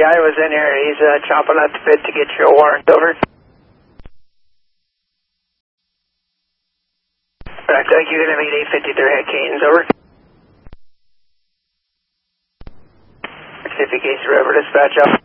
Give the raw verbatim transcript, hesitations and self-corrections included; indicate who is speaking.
Speaker 1: guy was in here. He's uh, chomping at the bit to get your warrant. Over. Right, I think you're going to meet eight fifty-three at Canes. Over. Pacific Ace River, dispatch up.